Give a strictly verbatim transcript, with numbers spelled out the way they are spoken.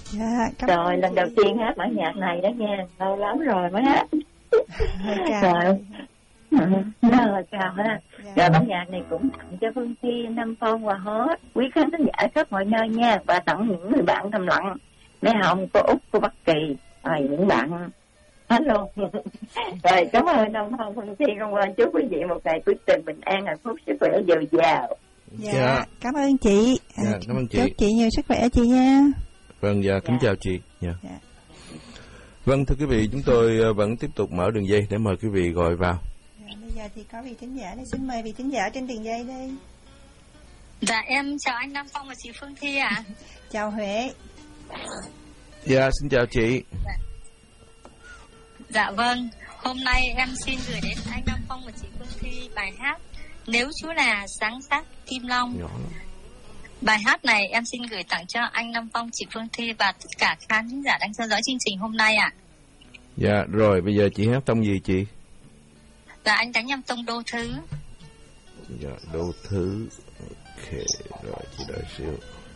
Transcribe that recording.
Dạ, cảm Rồi lần đầu tiên hát bản nhạc này đó nha, lâu lắm rồi mới hát. Rồi, rất là chào ha. Dạ. Rồi bản nhạc này cũng tặng cho Phương Thi, Nam Phong và hết quý khán thính giả khắp mọi nơi nha, và tặng những người bạn thầm lặng, bé Hồng, cô Út, cô Bắc Kỳ, rồi những bạn hết luôn. Rồi cảm ơn Nam Phong, Phương Thi, con ơn chúc quý vị một ngày cuối tuần bình an, hạnh phúc, sức khỏe dồi dào. Dạ, Dạ. cảm ơn chị. À, Dạ, cảm ơn chị. Chúc chị nhiều sức khỏe chị nha. Vâng, dạ, kính Dạ. chào chị. Dạ. Dạ. Vâng, thưa quý vị, chúng tôi ờ, vẫn tiếp tục mở đường dây để mời quý vị gọi vào. Dạ, bây giờ thì có vị thính giả đây, xin mời vị thính giả trên đường dây đây. Dạ em chào anh Nam Phong và chị Phương Thi ạ. À. Chào Huệ. Dạ, xin chào chị. Dạ. Dạ vâng, hôm nay em xin gửi đến anh Nam Phong và chị Phương Thi bài hát Nếu Chú Là sáng tác Kim Long. Nhỏ lắm. Bài hát này em xin gửi tặng cho anh Nam Phong, chị Phương Thi và tất cả khán giả đang theo dõi chương trình hôm nay ạ. À. Dạ, rồi bây giờ chị hát tông gì chị? Dạ anh đánh em tông đô thứ. Dạ, đô thứ. Ok, rồi chị đợi xíu.